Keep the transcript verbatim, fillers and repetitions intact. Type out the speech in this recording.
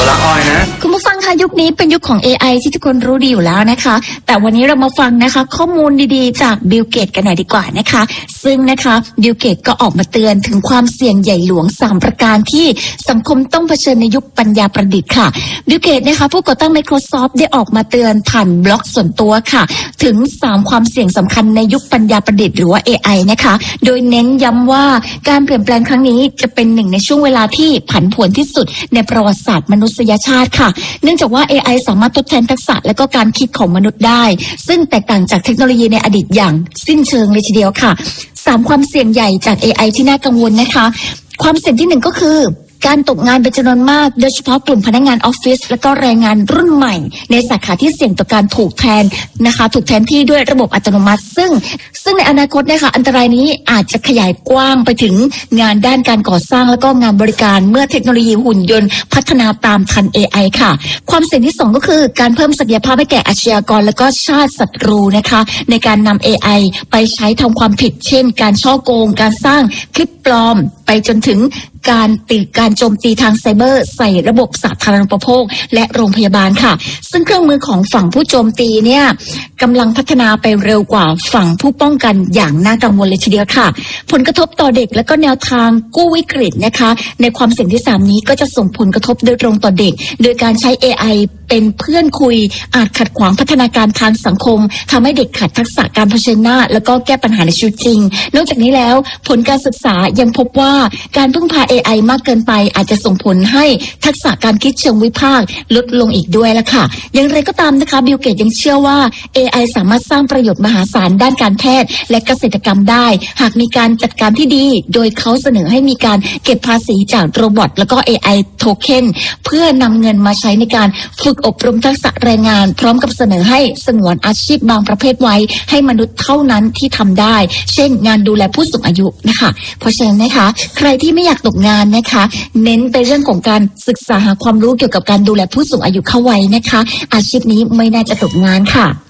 ละออยนะคุณผู้ฟังคะยุคนี้เป็นยุคของ เอ ไอ ที่ทุกคนรู้ดีอยู่แล้วนะคะแต่วันนี้เรามาฟังนะคะข้อมูลดีๆจากบิลเกตกันหน่อยดีกว่านะคะซึ่งนะคะบิลเกตก็ออกมาเตือนถึงความเสี่ยงใหญ่หลวงสามประการที่สังคมต้องเผชิญในยุคปัญญาประดิษฐ์ค่ะบิลเกตนะคะผู้ก่อตั้ง Microsoft ได้ออกมาเตือนผ่านบล็อกส่วนตัวค่ะถึงสามความเสี่ยงสำคัญในยุคปัญญาประดิษฐ์หรือว่า เอ ไอ นะคะโดยเน้นย้ำว่าการเปลี่ยนแปลงครั้งนี้จะเป็นหนึ่งในช่วงเวลาที่ผันผวนที่สุดในประวัติศาสตร์มนุษยชาติค่ะเนื่องจากว่า เอ ไอ สามารถทดแทนทักษะและก็การคิดของมนุษย์ได้ซึ่งแตกต่างจากเทคโนโลยีในอดีตอย่างสิ้นเชิงเลยทีเดียวค่ะสามความเสี่ยงใหญ่จาก เอ ไอ ที่น่ากังวลนะคะความเสี่ยงที่หนึ่งก็คือการตกงานเป็นจำนวนมากโดยเฉพาะกลุ่มพนักงานออฟฟิศและก็แรงงานรุ่นใหม่ในสาขาที่เสี่ยงต่อการถูกแทนนะคะถูกแทนที่ด้วยระบบอัตโนมัติซึ่งซึ่งในอนาคตนะคะอันตรายนี้อาจจะขยายกว้างไปถึงงานด้านการก่อสร้างและก็งานบริการเมื่อเทคโนโลยีหุ่นยนต์พัฒนาตามทัน เอ ไอ ค่ะความเสี่ยงที่สองก็คือการเพิ่มศักยภาพให้แก่อาชญากรและก็ชาติศัตรูนะคะในการนำ เอ ไอ ไปใช้ทำความผิดเช่นการฉ้อโกงการสร้างคลิปปลอมไปจนถึงการตีการโจมตีทางไซเบอร์ใส่ระบบสาธารณูปโภคและโรงพยาบาลค่ะซึ่งเครื่องมือของฝั่งผู้โจมตีเนี่ยกำลังพัฒนาไปเร็วกว่าฝั่งผู้ป้องกันอย่างน่ากังวลเลยทีเดียวค่ะผลกระทบต่อเด็กและก็แนวทางกู้วิกฤตนะคะในความเสี่ยงที่สามนี้ก็จะส่งผลกระทบโดยตรงต่อเด็กโดยการใช้ เอ ไอ เป็นเพื่อนคุยอาจขัดขวางพัฒนาการทางสังคมทำให้เด็กขาดทักษะการเผชิญหน้าแล้วก็แก้ปัญหาในชีวิตจริงนอกจากนี้แล้วผลการศึกษายังพบว่าการพึ่งพา เอ ไอ มากเกินไปอาจจะส่งผลให้ทักษะการคิดเชิงวิพากษ์ลดลงอีกด้วยละค่ะอย่างไรก็ตามนะคะบิลเกตยังเชื่อว่า เอ ไอ สามารถสร้างประโยชน์มหาศาลด้านการแพทย์และเกษตรกรรมได้หากมีการจัดการที่ดีโดยเขาเสนอให้มีการเก็บภาษีจากโรบอทแล้วก็ เอ ไอ โทเค็นเพื่อนำเงินมาใช้ในการฝึกอบรมทักษะแรงงานพร้อมกับเสนอให้สงวนอาชีพบางประเภทไว้ให้มนุษย์เท่านั้นที่ทำได้เช่นงานดูแลผู้สูงอายุนะคะเพราะฉะนั้นนะคะใครที่ไม่อยากตกงานนะคะเน้นไปเรื่องของการศึกษาหาความรู้เกี่ยวกับการดูแลผู้สูงอายุเข้าไว้นะคะอาชีพนี้ไม่น่าจะตกงานค่ะ